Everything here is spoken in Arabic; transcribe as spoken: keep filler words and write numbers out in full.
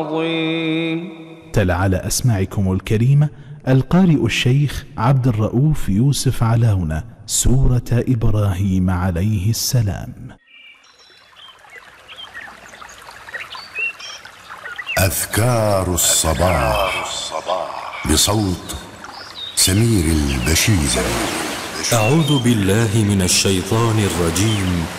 تلا على أسماعكم الكريمة القارئ الشيخ عبد الرؤوف يوسف علاونة سورة إبراهيم عليه السلام. أذكار الصباح بصوت سمير البشير. أعوذ بالله من الشيطان الرجيم.